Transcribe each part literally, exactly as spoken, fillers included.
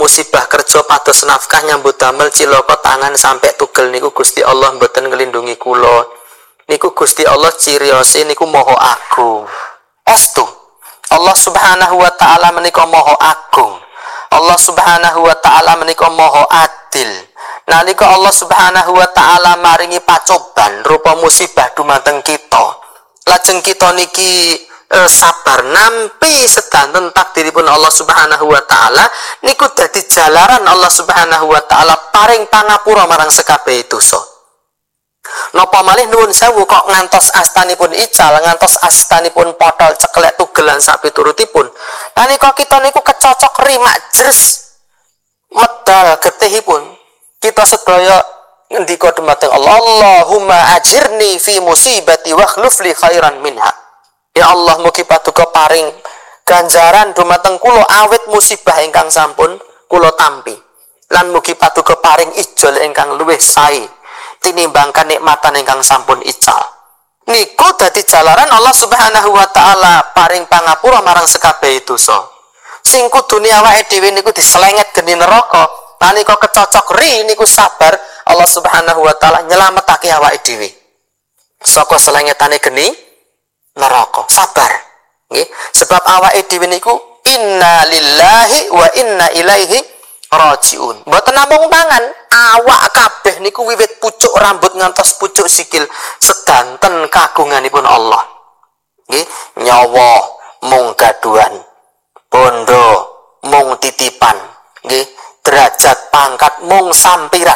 musibah kerja pados nafkah nyambut damel cilaka tangan sampai tugel niku Gusti Allah mboten nglindungi kula. Niku Gusti Allah ciriose niku Maha Agung. Estu Allah Subhanahu wa taala menika Maha Agung. Allah Subhanahu wa taala menika Maha Adil. Nalika Allah Subhanahu wa taala maringi pacoban rupa musibah dumateng kita, lajeng kita niki e, sabar nampi sedanten takdiripun Allah Subhanahu wa taala niku dadi jalaran Allah Subhanahu wa taala paring pangapura marang sekabeh dosa. Napa malih nuwun sewu kok ngantos astanipun ical, ngantos astanipun potol ceklek tugelan sapiturutipun. Nalika kita niku kecocok rimak jres medal getihipun, kita sedaya ngendika dumateng Allah, Allahumma ajirni fi musibati wa khluf li khairan minha. Ya Allah, mugi paduka paring ganjaran dumateng kula awit musibah ingkang sampun kula tampi. Lan mugi paduka paring ijol ingkang luwih sae tinimbang kanikmatan ingkang sampun ical. Niku dadi jalaran Allah Subhanahu wa taala paring pangapura marang sekabeh dosa. Sing kudune awake dhewe niku diselenget geni neraka, nalika kecocok ri niku sabar Allah Subhanahu wa taala nyelametake awake dhewe saka selengetane geni neraka. Sabar nggih, sebab awake dhewe niku inna lillahi wa inna ilaihi rajiun. Mboten namung tangan, awak kabeh niku wiwit pucuk rambut ngantos pucuk sikil sedanten kagunganipun Allah. Nggih, nyawa mung gaduhan, bondo mung titipan, nggih, derajat pangkat mung sampiran.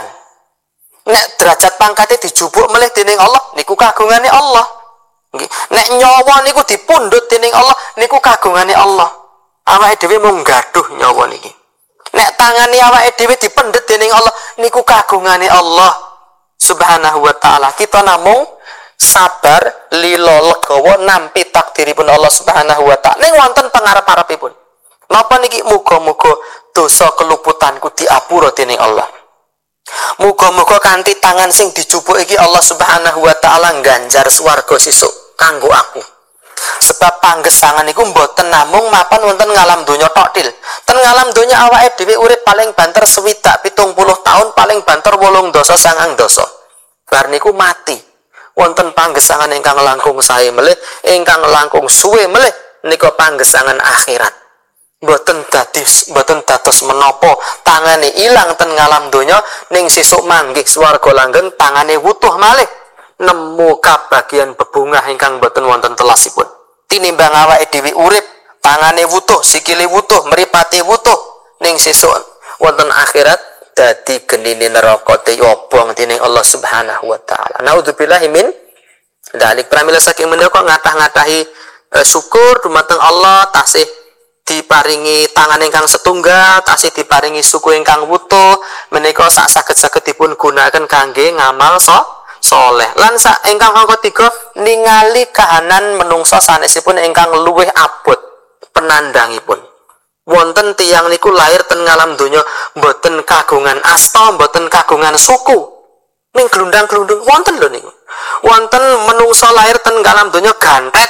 Nek derajat pangkate dijupuk melih dening Allah niku kagungane Allah. Nggih, nek nyawa niku dipundhut dening Allah niku kagungane Allah. Awake dhewe mung gaduh nyawa niki. Nek tangane awake dhewe dipendhet dening Allah niku kagungane Allah Subhanahu wa taala. Kita namung sabar lila legawa nampi takdiripun Allah Subhanahu wa taala. Ning wonten pangarep-arepipun. Napa niki muga-muga dosa keluputanku diapura dening Allah. Muga-muga kanthi tangan sing dijupuk iki Allah Subhanahu wa taala ngganjar swarga sesuk kanggo aku. Sebab panggesangan iku mboten namung mapan wonten ngalam donya tok til. Ten ngalam donya awake dhewe urip paling banter swidak pitung puluh tahun, paling banter wolung dasa sangang dasa. Bar niku mati. Wonten panggesangan ingkang langkung sae melih, ingkang langkung suwe melih nika panggesangan akhirat. Mboten dadis, mboten dados menapa tangane ilang ten ngalam donya ning sesuk manggih swarga langgeng tangane wutuh malih. Nemu kabagian bebungah ingkang boten wonten telasipun. Tinimbang awake dhewe urip, tangane wutuh, sikile wutuh, mripate wutuh, ning sesuk wonten akhirat dadi genine neraka diobong dening Allah Subhanahu wa taala. Naudzubillahi min dzalik. Pramila saking menika ngatah-ngatahi e, syukur dumateng Allah tasih diparingi tangan ingkang setunggal, tasih diparingi suku ingkang wutuh, menika sak saged-sagedipun gunakaken kangge ngamal so soleh. Lan sak ingkang angka tiga ningali kahanan menungso sanesipun ingkang luwih abot penandangipun. Wonten tiyang niku lahir ten ngalam donya mboten kagungan asta, mboten kagungan suku. Ning glundang-glundung wonten lho niku. Wonten menungso lahir ten ngalam donya ganthet.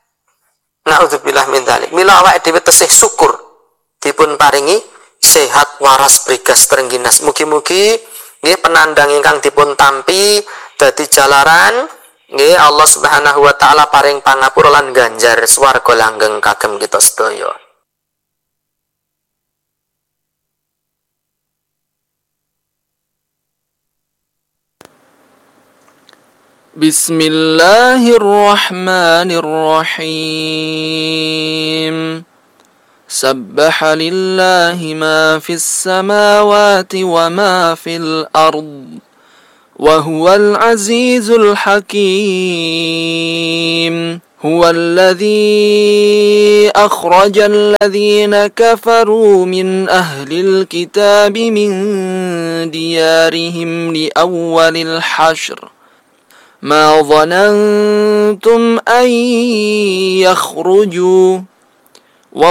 Naudzubillah min dzalik. Mila awake dhewe tesih syukur dipun paringi sehat waras brigas trengginas. Mugi-mugi nggih penandang ingkang dipun tampi dadi jalaran nggih Allah Subhanahu wa taala paring pangapura lan ganjar swarga langgeng kagem kita sedaya. Bismillahirrahmanirrahim. Sabbaha lillahi ma fis samawati wa ma fil ard. وهو العزيز الحكيم هو الذي أخرج الذين كفروا من أهل الكتاب من ديارهم لأول الحشر ما ظننتم أن يخرجوا